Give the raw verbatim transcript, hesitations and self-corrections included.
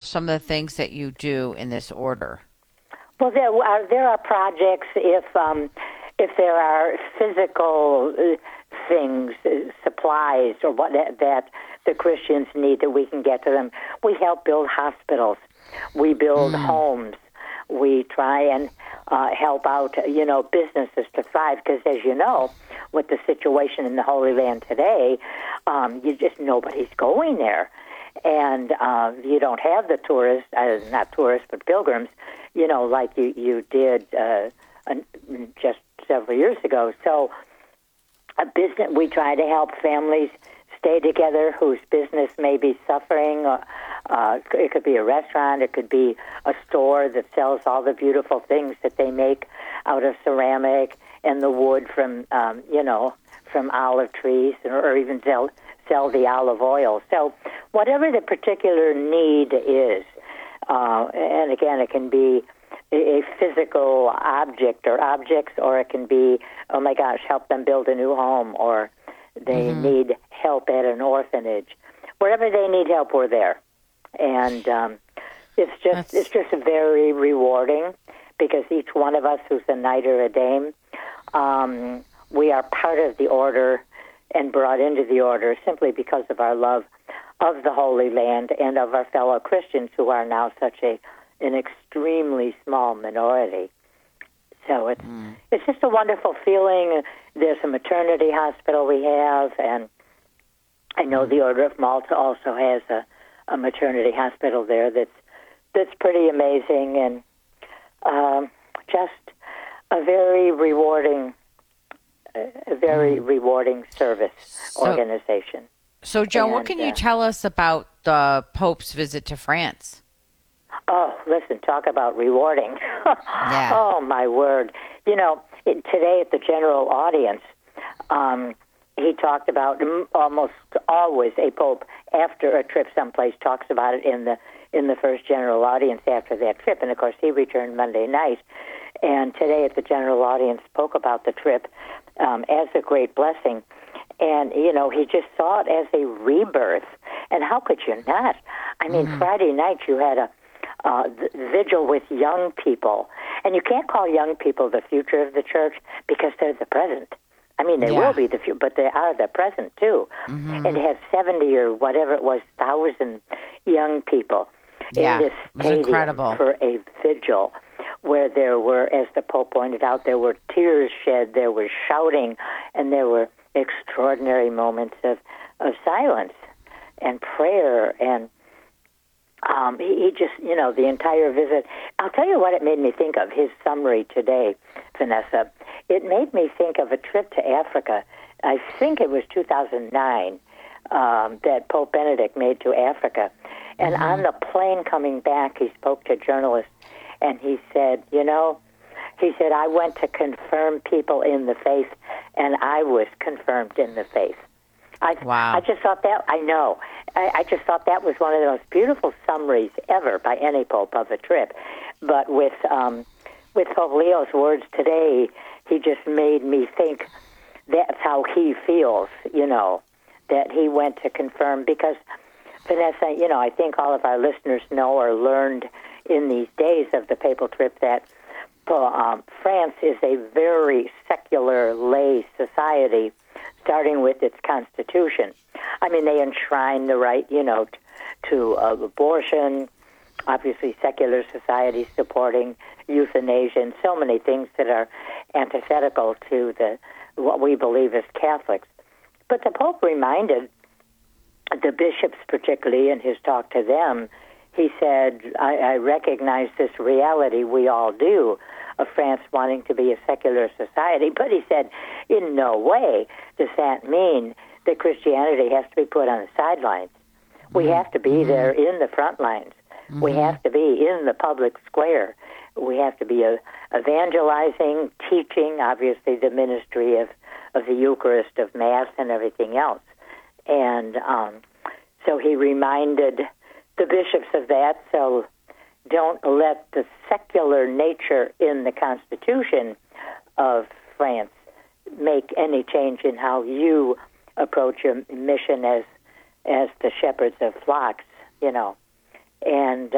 some of the things that you do in this order? Well, there are there are projects if um, if there are physical uh, things, uh, supplies, or what that, that the Christians need that we can get to them. We help build hospitals. We build Mm. homes. We try and uh, help out, you know, businesses to thrive. Because as you know, with the situation in the Holy Land today, um, you just nobody's going there, and uh, you don't have the tourists, uh, not tourists, but pilgrims, you know, like you you did uh, just several years ago. So, a business we try to help families stay together whose business may be suffering. Uh, uh, it could be a restaurant. It could be a store that sells all the beautiful things that they make out of ceramic and the wood from, um, you know, from olive trees, or, or even sell, sell the olive oil. So whatever the particular need is, uh, and again, it can be a physical object or objects, or it can be, oh my gosh, help them build a new home, or they mm-hmm. need help at an orphanage. Wherever they need help, we're there. And um, it's just That's... it's just very rewarding, because each one of us who's a knight or a dame, um, we are part of the order and brought into the order simply because of our love of the Holy Land and of our fellow Christians, who are now such a an extremely small minority. So it's mm. it's just a wonderful feeling. There's a maternity hospital we have, and I know the Order of Malta also has a, a maternity hospital there that's that's pretty amazing, and um, just a very rewarding, a very mm. rewarding service so, organization. So, Joan, and, what can you uh, tell us about the Pope's visit to France? Oh, listen, talk about rewarding. Yeah. Oh, my word. You know, it, today at the general audience, um, he talked about, almost always a pope after a trip someplace talks about it in the in the first general audience after that trip. And, of course, he returned Monday night. And today at the general audience spoke about the trip um, as a great blessing. And, you know, he just saw it as a rebirth. And how could you not? I mean, mm-hmm. Friday night you had a Uh, vigil with young people. And you can't call young people the future of the church, because they're the present. I mean, they yeah. will be the future, but they are the present, too. Mm-hmm. And to have seventy or whatever it was, thousand young people yeah. in this stadium incredible. for a vigil, where there were, as the Pope pointed out, there were tears shed, there was shouting, and there were extraordinary moments of, of silence and prayer. And Um, he, he just, you know, the entire visit. I'll tell you what it made me think of, his summary today, Vanessa. It made me think of a trip to Africa. I think it was two thousand nine um, that Pope Benedict made to Africa. And mm-hmm. on the plane coming back, he spoke to journalists, and he said, you know, he said, I went to confirm people in the faith, and I was confirmed in the faith. I, wow. I just thought that, I know, I, I just thought that was one of the most beautiful summaries ever by any pope of a trip. But with um, with Pope Leo's words today, he just made me think that's how he feels, you know, that he went to confirm. Because, Vanessa, you know, I think all of our listeners know or learned in these days of the papal trip that um, France is a very secular lay society, starting with its constitution. I mean, they enshrine the right, you know, t- to uh, abortion, obviously secular society supporting euthanasia, and so many things that are antithetical to the what we believe as Catholics. But the Pope reminded the bishops, particularly in his talk to them, he said, I, I recognize this reality, we all do, of France wanting to be a secular society. But he said, in no way does that mean that Christianity has to be put on the sidelines. We mm-hmm. have to be mm-hmm. there in the front lines. Mm-hmm. We have to be in the public square. We have to be uh, evangelizing, teaching, obviously the ministry of, of the Eucharist, of Mass, and everything else. And um, so he reminded the bishops of that. So don't let the secular nature in the Constitution of France make any change in how you approach your mission as as the shepherds of flocks, you know. And